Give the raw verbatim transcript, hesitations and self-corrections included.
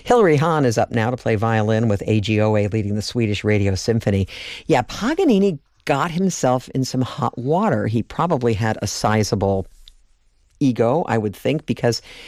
Hilary Hahn is up now to play violin with A G O A leading the Swedish Radio Symphony. Yeah, Paganini got himself in some hot water. He probably had a sizable ego, I would think, because